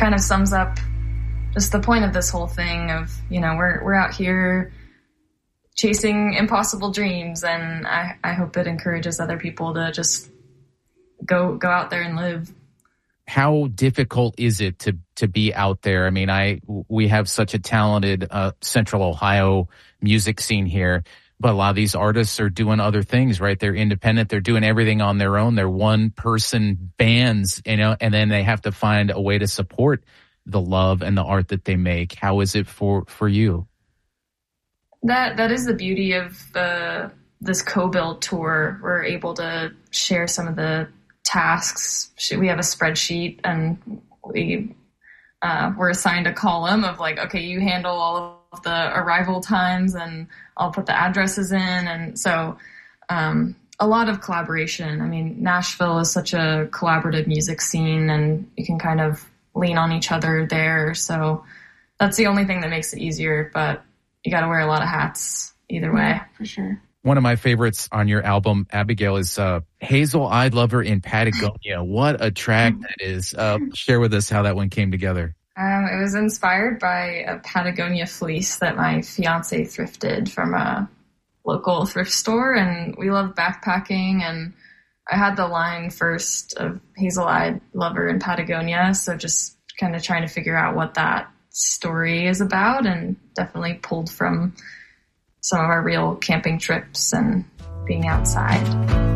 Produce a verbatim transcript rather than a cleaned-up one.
kind of sums up just the point of this whole thing of, you know, we're we're out here chasing impossible dreams, and I, I hope it encourages other people to just go go out there and live. How difficult is it to to be out there? I mean, I we have such a talented uh, Central Ohio music scene here, but a lot of these artists are doing other things, right? They're independent. They're doing everything on their own. They're one-person bands, you know, and then they have to find a way to support the love and the art that they make. How is it for, for you? That that is the beauty of uh, this co-build tour. We're able to share some of the tasks. We have a spreadsheet, and we uh, we're assigned a column of like, okay, you handle all of the arrival times, and I'll put the addresses in. And so um, a lot of collaboration. I mean, Nashville is such a collaborative music scene, and you can kind of lean on each other there. So that's the only thing that makes it easier, but you got to wear a lot of hats either way. Yeah, for sure. One of my favorites on your album, Abigail, is uh, Hazel-Eyed Lover in Patagonia. What a track that is. Uh, share with us how that one came together. Um, it was inspired by a Patagonia fleece that my fiance thrifted from a local thrift store, and we love backpacking, and I had the line first of Hazel-Eyed Lover in Patagonia, so just kind of trying to figure out what that story is about, and definitely pulled from some of our real camping trips and being outside.